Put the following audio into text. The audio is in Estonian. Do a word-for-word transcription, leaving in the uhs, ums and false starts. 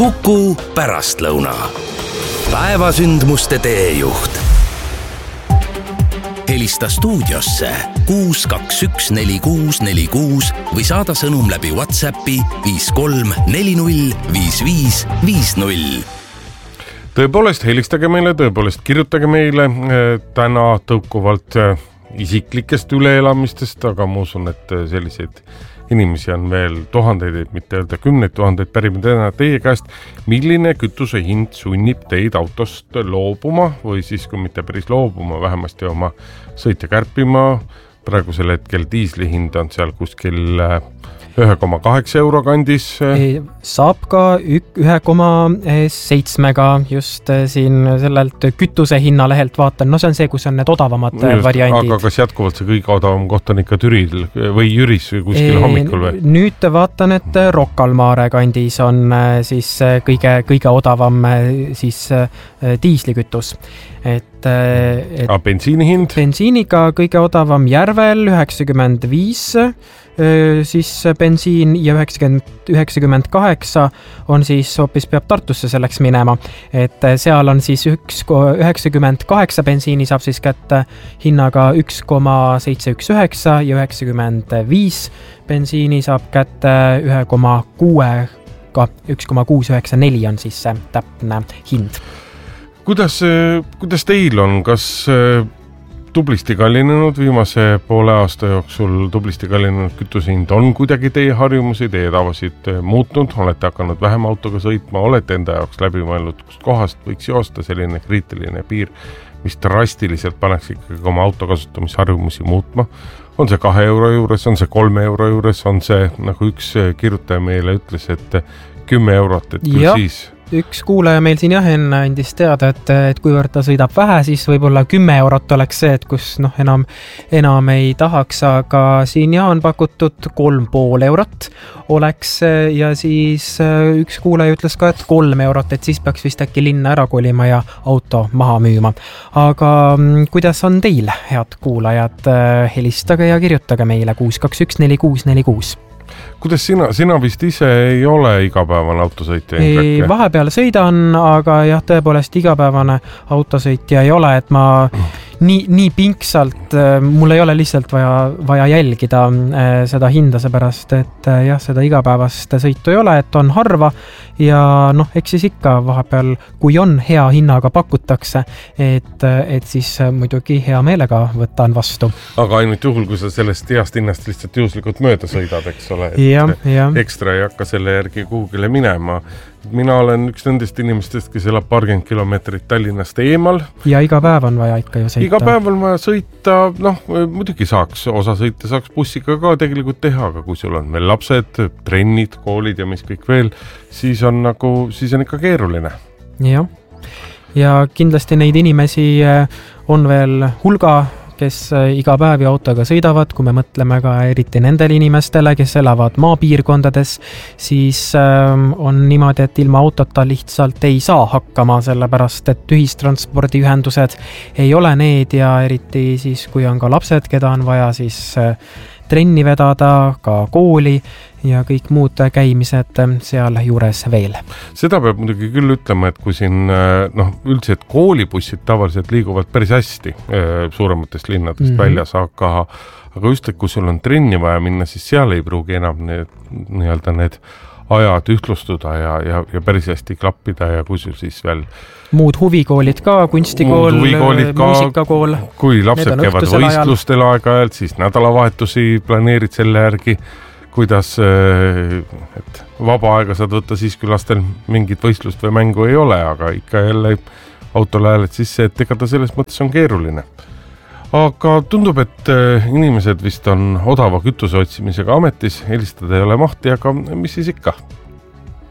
Kuku pärastlõuna. Päevasündmuste teejuht. Helista stuudiosse kuus kaks üks neli kuus neli kuus või saada sõnum läbi WhatsAppi viis kolm neli null viis viis viis null. Tõepoolest helistage meile, tõepoolest kirjutage meile täna tõukuvalt isiklikest üleelamistest, aga ma usun, et selliseid inimesi on veel tuhandeid, et mitte öelda kümneid tuhandeid pärime täna teie käest, milline kütuse hind sunnib teid autost loobuma või siis kui mitte päris loobuma, vähemasti oma sõitja kärpima. Praegusel hetkel diisli hind on seal kuskil üks koma kaheksa euro kandis. Saab ka üks koma seitse just siin sellelt kütuse hinnalehelt vaatan. No see on see, kus on need odavamad just, variandid. Aga kas jätkuvalt see kõige odavam koht on ikka Türil või Jüris kuskil e, hommikul või? Nüüd vaatan, et Rocca al Mare kandis on siis kõige, kõige odavam siis diislikütus. Et, et A, bensiini hind? Bensiiniga kõige odavam Järvel üheksakümmend viis siis bensiin ja üheksakümmend kaheksa on siis hoopis peab Tartusse selleks minema, et seal on siis üheksakümmend kaheksa bensiini saab siis kätte hinnaga üks koma seitse üks üheksa ja üheksakümmend viis bensiini saab kätte üks koma kuus üheksa neli on siis see täpne hind. Kuidas, kuidas teil on, kas tublisti kallinenud viimase poole aasta jooksul tublisti kallinenud kütusehind on kuidagi teie harjumusi, teie tavasid muutnud, olete hakanud vähem autoga sõitma, olete enda jaoks läbi mõelnud, kust kohast võiks joosta selline kriitiline piir, mis drastiliselt paneks ikkagi oma auto kasutamisharjumusi muutma. On see kahe euro juures, on see kolme euro juures, on see, nagu üks kirjutaja meile ütles, et kümme eurot, et küll ja. Siis üks kuulaja meil siin jah enne andis teada, et, et kuivõrd ta sõidab vähe, siis võib-olla kümme eurot oleks see, et kus noh, enam, enam ei tahaks, aga siin jah on pakutud kolm pool eurot oleks ja siis üks kuulaja ütles ka, et kolm eurot, et siis peaks vist äkki linna ära kolima ja auto maha müüma. Aga kuidas on teil, head kuulajad, helistage ja kirjutage meile kuus kaks üks neli kuus neli kuus. Kuidas sina, sina vist ise ei ole igapäevane autosõitja? Ei, vahepeal sõidan, aga jah, tõepoolest igapäevane autosõitja ei ole, et ma nii, nii pinksalt, mul ei ole lihtsalt vaja, vaja jälgida seda hinda, seepärast, et jah, seda igapäevast sõitu ei ole, et on harva ja noh, eks siis ikka vahepeal, kui on hea hinnaga pakutakse, et, et siis muidugi hea meelega võtan vastu. Aga ainult juhul, kui sa sellest heast hinnast lihtsalt juhuslikult mööda sõidad, eks ole, et ja, ja. Ekstra ei hakka selle järgi kuhugile minema. Mina olen üks nendest inimestest, kes elab paarkümmend kilomeetrit Tallinnast eemal. Ja iga päev on vaja ikka ju sõita. Iga päev on vaja sõita, noh, muidugi saaks, osa sõita saaks bussiga ka tegelikult teha, aga kui sul on veel lapsed, trennid, koolid ja mis kõik veel, siis on nagu, siis on ikka keeruline. Ja, ja kindlasti neid inimesi on veel hulga, kes iga päev autoga sõidavad, kui me mõtleme ka eriti nendele inimestele, kes elavad maapiirkondades, siis on niimoodi, et ilma autota lihtsalt ei saa hakkama, sellepärast et ühistranspordiühendused ei ole need ja eriti siis, kui on ka lapsed, keda on vaja siis trenni vedada, ka kooli ja kõik muud käimised seal juures veel. Seda peab muidugi küll ütlema, et kui siin noh, üldiselt koolibussid tavaliselt liiguvad päris hästi suurematest linnadest mm-hmm. väljas, aga, aga just, et kui sul on trenni vaja minna, siis seal ei pruugi enam need, nii-öelda need ajad ühtlustuda ja, ja, ja päris hästi klappida ja kui sul siis veel muud huvikoolid ka, kunstikool, muusikakool. Kui lapsed käivad võistlustel aeg-ajalt, siis nädalavahetusi planeerid selle järgi, kuidas et vaba aega saad võtta siis, kui lastel mingit võistlust või mängu ei ole, aga ikka jälle autole hääled sisse, et ega ta selles mõttes on keeruline. Aga tundub, et inimesed vist on odava kütuse otsimisega ametis, helistada ei ole mahti, aga mis siis ikka?